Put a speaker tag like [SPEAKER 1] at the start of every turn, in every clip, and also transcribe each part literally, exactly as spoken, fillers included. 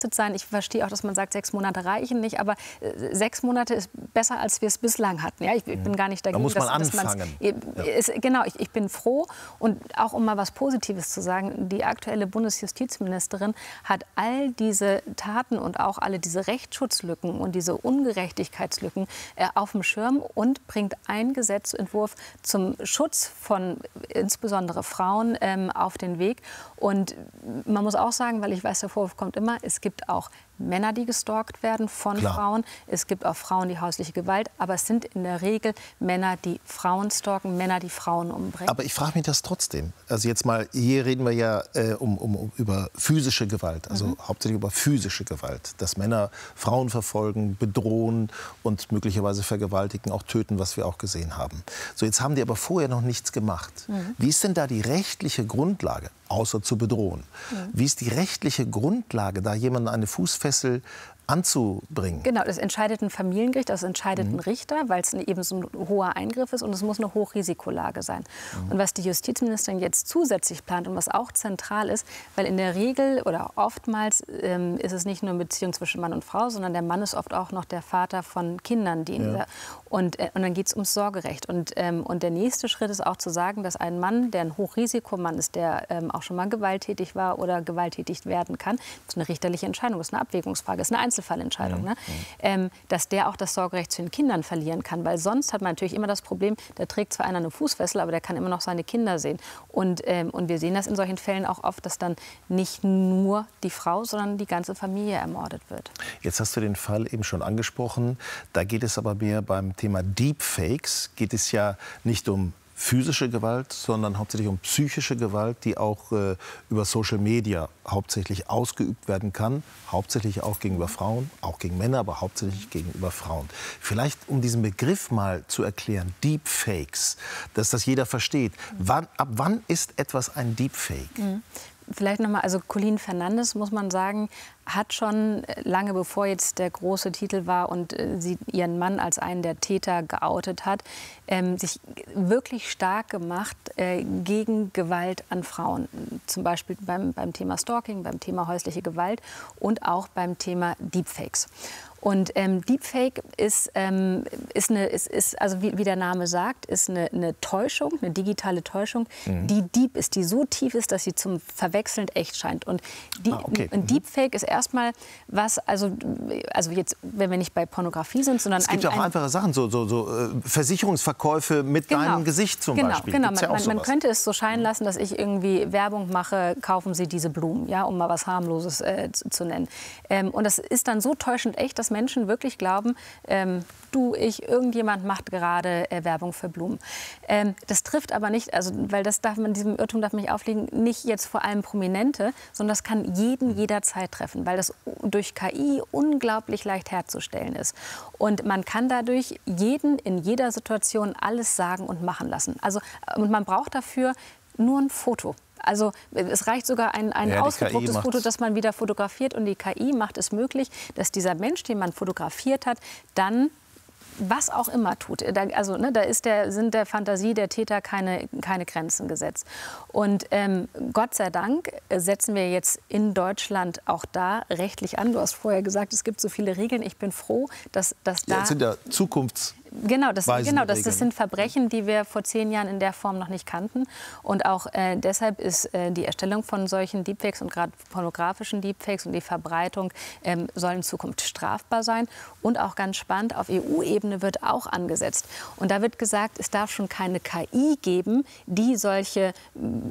[SPEAKER 1] sein. Ich verstehe auch, dass man sagt, sechs Monate reichen nicht, aber äh, sechs Monate ist besser, als wir es bislang hatten. Ja, ich, ich bin gar nicht dagegen.
[SPEAKER 2] Da muss man
[SPEAKER 1] dass,
[SPEAKER 2] anfangen.
[SPEAKER 1] Dass ja. ist, genau, ich, ich bin froh und auch um mal was Positives zu sagen, die aktuelle Bundesjustizministerin hat all diese Taten und auch alle diese Rechtsschutzlücken und diese Ungerechtigkeitslücken äh, auf dem Schirm und bringt einen Gesetzentwurf zum Schutz von insbesondere Frauen ähm, auf den Weg. Und man muss auch sagen, weil ich weiß, der Vorwurf kommt immer, es gibt auch Männer, die gestalkt werden von
[SPEAKER 2] Klar.
[SPEAKER 1] Frauen. Es gibt auch Frauen, die häusliche Gewalt. Aber es sind in der Regel Männer, die Frauen stalken, Männer, die Frauen umbringen.
[SPEAKER 2] Aber ich frage mich das trotzdem. Also jetzt mal, hier reden wir ja äh, um, um, um, über physische Gewalt. Also mhm. hauptsächlich über physische Gewalt. Dass Männer Frauen verfolgen, bedrohen und möglicherweise vergewaltigen, auch töten, was wir auch gesehen haben. So, jetzt haben die aber vorher noch nichts gemacht. Mhm. Wie ist denn da die rechtliche Grundlage, außer zu bedrohen? Mhm. Wie ist die rechtliche Grundlage, da jemanden eine Fußfessel anzubringen?
[SPEAKER 1] Genau, das entscheidet ein Familiengericht, das entscheidet
[SPEAKER 2] Mhm.
[SPEAKER 1] ein Richter, weil es eben so ein hoher Eingriff ist und es muss eine Hochrisikolage sein. Mhm. Und was die Justizministerin jetzt zusätzlich plant und was auch zentral ist, weil in der Regel oder oftmals ähm, ist es nicht nur eine Beziehung zwischen Mann und Frau, sondern der Mann ist oft auch noch der Vater von Kindern. Die
[SPEAKER 2] Ja.
[SPEAKER 1] und, äh, und dann geht es ums Sorgerecht. Und, ähm, und der nächste Schritt ist auch zu sagen, dass ein Mann, der ein Hochrisikomann ist, der ähm, auch schon mal gewalttätig war oder gewalttätig werden kann, das ist eine richterliche Entscheidung, das ist eine Abwägungsfrage, das ist eine Einzelfallentscheidung,
[SPEAKER 2] Mhm.
[SPEAKER 1] ne? ähm, dass der auch das Sorgerecht zu den Kindern verlieren kann. Weil sonst hat man natürlich immer das Problem, da trägt zwar einer eine Fußfessel, aber der kann immer noch seine Kinder sehen. Und, ähm, und wir sehen das in solchen Fällen auch oft, dass dann nicht nur die Frau, sondern die ganze Familie ermordet wird.
[SPEAKER 2] Jetzt hast du den Fall eben schon angesprochen. Da geht es aber mehr beim Thema Deepfakes. Geht es ja nicht um physische Gewalt, sondern hauptsächlich um psychische Gewalt, die auch äh, über Social Media hauptsächlich ausgeübt werden kann. Hauptsächlich auch gegenüber Frauen, auch gegen Männer, aber hauptsächlich gegenüber Frauen. Vielleicht, um diesen Begriff mal zu erklären, Deepfakes, dass das jeder versteht. Wann, ab wann ist etwas ein Deepfake?
[SPEAKER 1] Mhm. Vielleicht noch mal, also Colleen Fernandes, muss man sagen, hat schon lange bevor jetzt der große Titel war und äh, sie ihren Mann als einen der Täter geoutet hat, ähm, sich wirklich stark gemacht äh, gegen Gewalt an Frauen. Zum Beispiel beim, beim Thema Stalking, beim Thema häusliche Gewalt und auch beim Thema Deepfakes. Und ähm, Deepfake ist, ähm, ist, eine, ist, ist also wie, wie der Name sagt, ist eine, eine Täuschung, eine digitale Täuschung, mhm. die deep ist, die so tief ist, dass sie zum Verwechseln echt scheint. Und die,
[SPEAKER 2] ah, okay.
[SPEAKER 1] ein Deepfake ist erstmal was, also, also jetzt, wenn wir nicht bei Pornografie sind, sondern
[SPEAKER 2] es gibt
[SPEAKER 1] ein,
[SPEAKER 2] ja auch
[SPEAKER 1] ein,
[SPEAKER 2] einfache Sachen, so, so, so äh, Versicherungsverkäufe mit
[SPEAKER 1] genau,
[SPEAKER 2] deinem Gesicht zum
[SPEAKER 1] genau,
[SPEAKER 2] Beispiel.
[SPEAKER 1] Genau,
[SPEAKER 2] Gibt's
[SPEAKER 1] man,
[SPEAKER 2] ja auch
[SPEAKER 1] man, man könnte es so scheinen lassen, dass ich irgendwie Werbung mache, kaufen Sie diese Blumen, ja, um mal was Harmloses äh, zu, zu nennen. Ähm, und das ist dann so täuschend echt, dass Menschen wirklich glauben, ähm, du, ich, irgendjemand macht gerade äh, Werbung für Blumen. Ähm, das trifft aber nicht, also, weil das darf man, diesem Irrtum darf man nicht aufliegen, nicht jetzt vor allem Prominente, sondern das kann jeden jederzeit treffen, weil das durch K I unglaublich leicht herzustellen ist. Und man kann dadurch jeden in jeder Situation alles sagen und machen lassen. Also, und man braucht dafür nur ein Foto. Also es reicht sogar ein, ein
[SPEAKER 2] ja,
[SPEAKER 1] ausgedrucktes Foto, das man wieder fotografiert. Und die K I macht es möglich, dass dieser Mensch, den man fotografiert hat, dann was auch immer tut. Da, also, ne, da ist der, sind der Fantasie der Täter keine, keine Grenzen gesetzt. Und ähm, Gott sei Dank setzen wir jetzt in Deutschland auch da rechtlich an. Du hast vorher gesagt, es gibt so viele Regeln. Ich bin froh, dass, dass da...
[SPEAKER 2] Ja, jetzt sind ja Zukunfts...
[SPEAKER 1] Genau, das, genau das, das sind Verbrechen, die wir vor zehn Jahren in der Form noch nicht kannten. Und auch äh, deshalb ist äh, die Erstellung von solchen Deepfakes und gerade pornografischen Deepfakes und die Verbreitung ähm, sollen in Zukunft strafbar sein. Und auch ganz spannend, auf E U-Ebene wird auch angesetzt. Und da wird gesagt, es darf schon keine K I geben, die solche äh,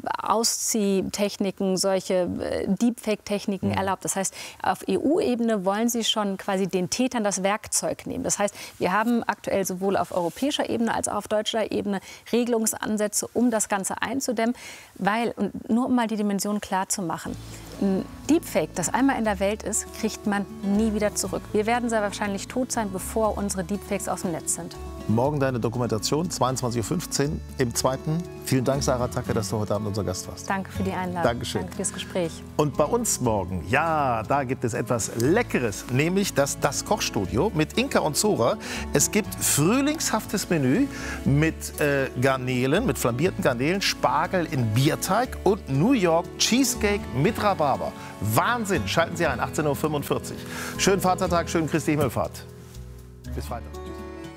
[SPEAKER 1] Ausziehtechniken, solche äh, Deepfake-Techniken mhm. erlaubt. Das heißt, auf E U-Ebene wollen sie schon quasi den Tätern das Werkzeug nehmen. Das heißt, wir haben aktuell sowohl auf europäischer Ebene als auch auf deutscher Ebene Regelungsansätze, um das Ganze einzudämmen. Weil, und nur um mal die Dimension klar zu machen, ein Deepfake, das einmal in der Welt ist, kriegt man nie wieder zurück. Wir werden sehr wahrscheinlich tot sein, bevor unsere Deepfakes aus dem Netz sind.
[SPEAKER 2] Morgen deine Dokumentation, zweiundzwanzig Uhr fünfzehn im Zweiten. Vielen Dank, Sarah Tacke, dass du heute Abend unser Gast warst.
[SPEAKER 1] Danke für die Einladung.
[SPEAKER 2] Dankeschön.
[SPEAKER 1] Danke fürs Gespräch.
[SPEAKER 2] Und bei uns morgen, ja, da gibt es etwas Leckeres, nämlich das Das Kochstudio mit Inka und Zora. Es gibt frühlingshaftes Menü mit äh, Garnelen, mit flambierten Garnelen, Spargel in Bierteig und New York Cheesecake mit Rhabarber. aber. Wahnsinn. Schalten Sie ein, achtzehn Uhr fünfundvierzig. Schönen Vatertag, schönen Christi Himmelfahrt. Bis Freitag. Tschüss.